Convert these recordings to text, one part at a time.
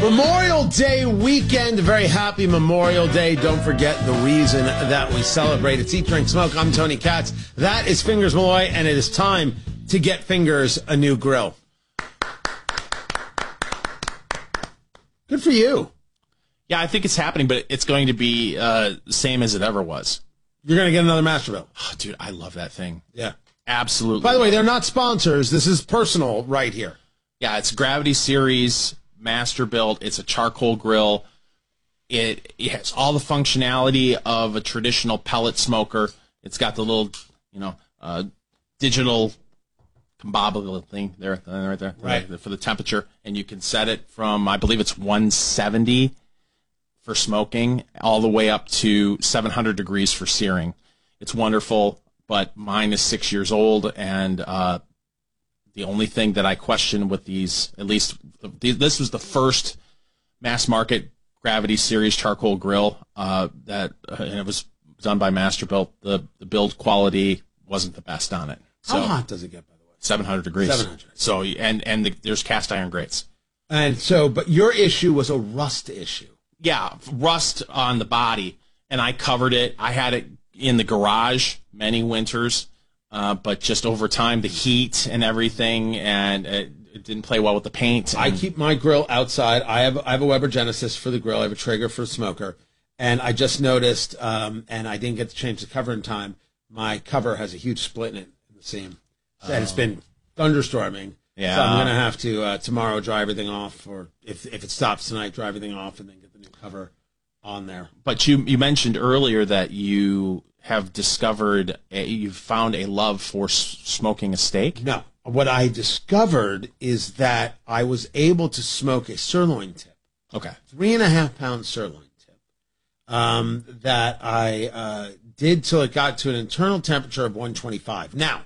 Memorial Day weekend. A very happy Memorial Day. Don't forget the reason that we celebrate. It's Eat, Drink, Smoke. I'm Tony Katz. That is Fingers Malloy, and it is time to get Fingers a new grill. Good for you. Yeah, I think it's happening, but it's going to be the same as it ever was. You're going to get another Masterbuilt. Oh, dude, I love that thing. Yeah. Absolutely. By the way, they're not sponsors. This is personal right here. Yeah, it's Gravity Series Masterbuilt. It's a charcoal grill. It has all the functionality of a traditional pellet smoker. It's got the little, digital combobulator thing there, right there, right, for the temperature, and you can set it from, I believe it's 170 for smoking, all the way up to 700 degrees for searing. It's wonderful, but mine is 6 years old, and the only thing that I question with these, at least this was the first mass market Gravity Series charcoal grill and it was done by Masterbuilt. The build quality wasn't the best on it. So, how hot does it get, by the way? 700 degrees. 700. So there's cast iron grates. And so, but your issue was a rust issue. Yeah, rust on the body, and I covered it. I had it in the garage many winters. But just over time, the heat and everything, and it didn't play well with the paint. I keep my grill outside. I have a Weber Genesis for the grill. I have a Traeger for the smoker. And I just noticed, and I didn't get to change the cover in time, my cover has a huge split in it in the seam. And it's been thunderstorming. Yeah. So I'm going to have to tomorrow dry everything off, or if it stops tonight, dry everything off and then get the new cover on there. But you mentioned earlier that you have discovered, you've found a love for smoking a steak? No. What I discovered is that I was able to smoke a sirloin tip. Okay. 3.5 pound sirloin tip. That I did till it got to an internal temperature of 125. Now,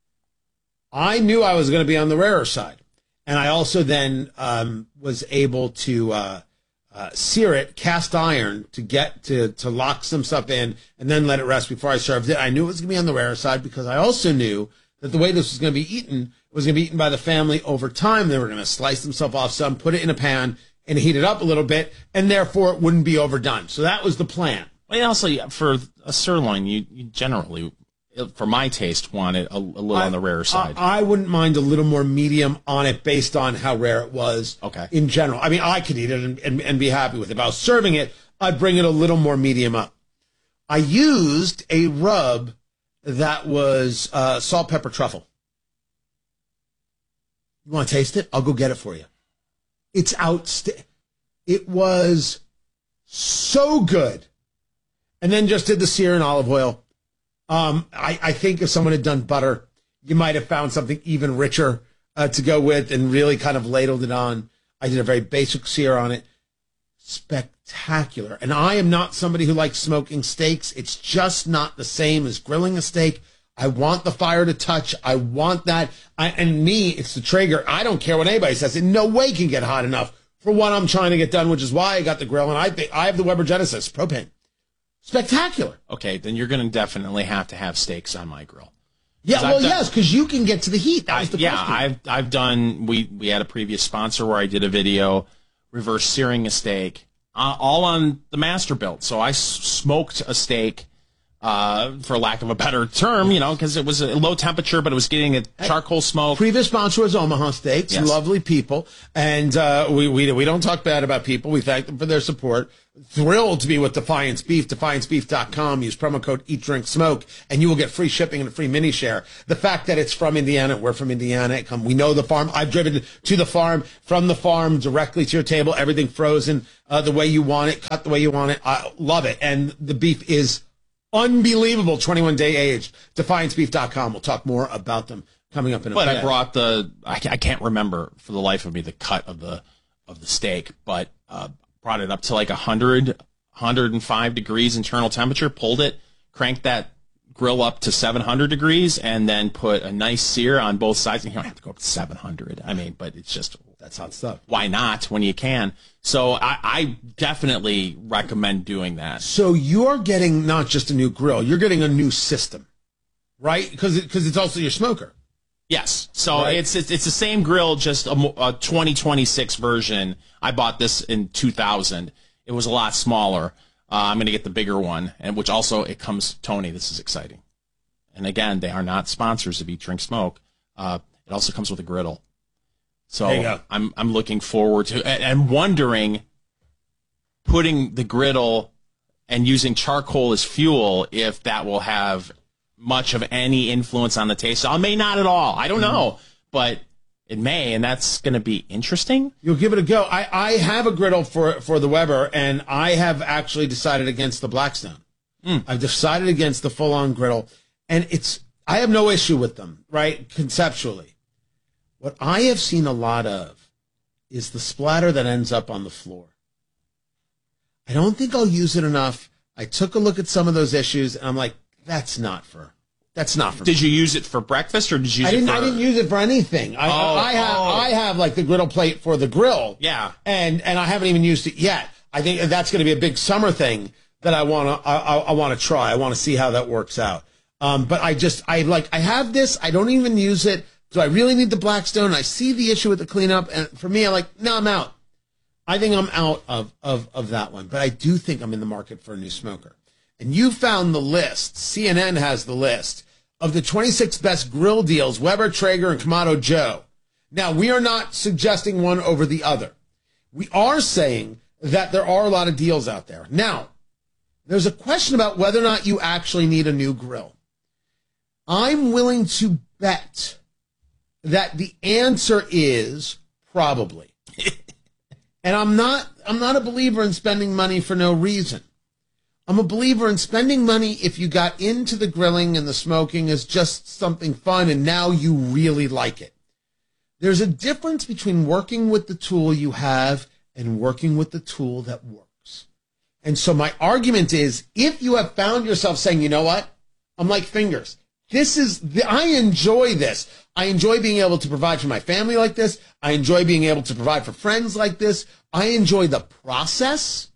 I knew I was going to be on the rarer side. And I also then was able to sear it, cast iron, to get to lock some stuff in, and then let it rest before I served it. I knew it was going to be on the rare side because I also knew that the way this was going to be eaten was going to be eaten by the family over time. They were going to slice themselves off some, put it in a pan, and heat it up a little bit, and therefore it wouldn't be overdone. So that was the plan. Well, also, for a sirloin, you generally, for my taste, want it a little on the rarer side. I wouldn't mind a little more medium on it based on how rare it was. Okay. In general. I mean, I could eat it and be happy with it. If I was serving it, I'd bring it a little more medium up. I used a rub that was salt, pepper, truffle. You want to taste it? I'll go get it for you. It's outstanding. It was so good. And then just did the sear in olive oil. I think if someone had done butter, you might have found something even richer to go with and really kind of ladled it on. I did a very basic sear on it. Spectacular. And I am not somebody who likes smoking steaks. It's just not the same as grilling a steak. I want the fire to touch. I want that. It's the Traeger. I don't care what anybody says. In no way can get hot enough for what I'm trying to get done, which is why I got the grill. And I have the Weber Genesis propane. Spectacular. Okay, then you're going to definitely have to have steaks on my grill. Yeah, well, yes, because you can get to the heat. That was the question. I've done. We had a previous sponsor where I did a video reverse searing a steak, all on the Masterbuilt. So I smoked a steak, for lack of a better term, because it was a low temperature, but it was getting a charcoal smoke. Previous sponsor was Omaha Steaks. Yes. Lovely people, and we don't talk bad about people. We thank them for their support. Thrilled to be with Defiance Beef. DefianceBeef.com. Use promo code EatDrinkSmoke, and you will get free shipping and a free mini share. The fact that it's from Indiana, we're from Indiana. We know the farm. I've driven to the farm, from the farm directly to your table. Everything frozen the way you want it, cut the way you want it. I love it, and the beef is unbelievable. 21-day aged. DefianceBeef.com. We'll talk more about them coming up in a bit. But I brought I can't remember for the life of me the cut of the steak, but brought it up to like 105 degrees internal temperature, pulled it, cranked that grill up to 700 degrees, and then put a nice sear on both sides. And you don't have to go up to 700. I mean, but it's just, that's hot stuff. Why not when you can? So I definitely recommend doing that. So you're getting not just a new grill, you're getting a new system, right? Because it's also your smoker. Yes. So Right. it's the same grill, just a 2026 version. I bought this in 2000. It was a lot smaller. I'm going to get the bigger one, and which also it comes, Tony, this is exciting. And again, they are not sponsors of Eat, Drink, Smoke. It also comes with a griddle. So There you go. I'm looking forward to and wondering, putting the griddle and using charcoal as fuel, if that will have much of any influence on the taste. It may not at all. I don't know, but it may, and that's going to be interesting. You'll give it a go. I have a griddle for the Weber, and I have actually decided against the Blackstone. I've decided against the full-on griddle, and I have no issue with them, right, conceptually. What I have seen a lot of is the splatter that ends up on the floor. I don't think I'll use it enough. I took a look at some of those issues, and I'm like, that's not for me. Did you use it for breakfast, or did you use it for... I didn't use it for anything. I have like the griddle plate for the grill. Yeah. And I haven't even used it yet. I think that's going to be a big summer thing that I want to try. I want to see how that works out. But I have this. I don't even use it. Do I really need the Blackstone? I see the issue with the cleanup. And for me, I'm like, no, I'm out. I think I'm out of that one. But I do think I'm in the market for a new smoker. And you found the list. CNN has the list of the 26 best grill deals, Weber, Traeger, and Kamado Joe. Now, we are not suggesting one over the other. We are saying that there are a lot of deals out there. Now, there's a question about whether or not you actually need a new grill. I'm willing to bet that the answer is probably. And I'm not a believer in spending money for no reason. I'm a believer in spending money if you got into the grilling and the smoking as just something fun and now you really like it. There's a difference between working with the tool you have and working with the tool that works. And so my argument is, if you have found yourself saying, you know what, I'm like Fingers. I enjoy this. I enjoy being able to provide for my family like this. I enjoy being able to provide for friends like this. I enjoy the process.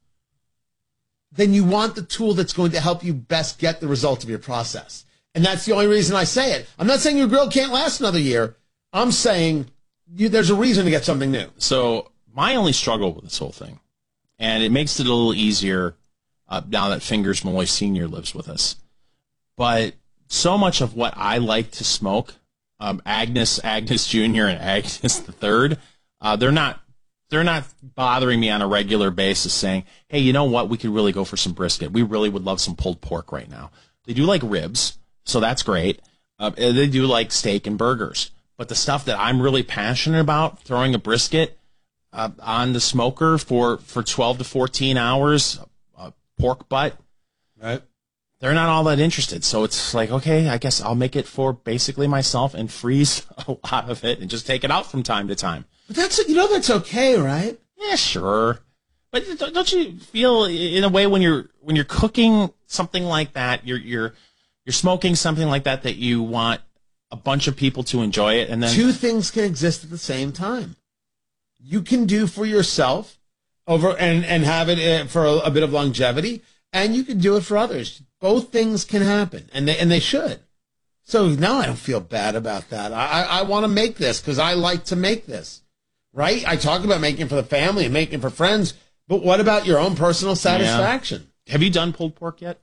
Then you want the tool that's going to help you best get the result of your process. And that's the only reason I say it. I'm not saying your grill can't last another year. I'm saying there's a reason to get something new. So my only struggle with this whole thing, and it makes it a little easier now that Fingers Malloy Sr. lives with us, but so much of what I like to smoke, Agnes Jr. and Agnes the Third, they're not bothering me on a regular basis saying, hey, you know what, we could really go for some brisket. We really would love some pulled pork right now. They do like ribs, so that's great. They do like steak and burgers. But the stuff that I'm really passionate about, throwing a brisket on the smoker for 12 to 14 hours, pork butt, Right. they're not all that interested. So it's like, okay, I guess I'll make it for basically myself and freeze a lot of it and just take it out from time to time. But that's okay, right? Yeah, sure. But don't you feel in a way when you're cooking something like that, you're smoking something like that you want a bunch of people to enjoy it, and then two things can exist at the same time. You can do for yourself and have it for a bit of longevity, and you can do it for others. Both things can happen, and they should. So no, I don't feel bad about that. I want to make this because I like to make this. Right? I talk about making for the family and making for friends, but what about your own personal satisfaction? Yeah. Have you done pulled pork yet?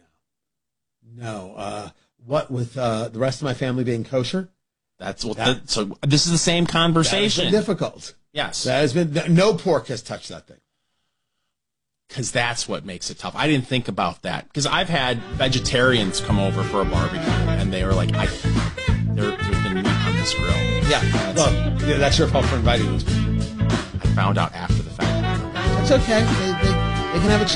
No. What with the rest of my family being kosher? So this is the same conversation. That has been difficult. Yes. That has been, no pork has touched that thing. Because that's what makes it tough. I didn't think about that. Because I've had vegetarians come over for a barbecue, and they were like, there's been meat on this grill. Yeah. That's your fault for inviting those people. I found out after the fact. That's okay. They can have a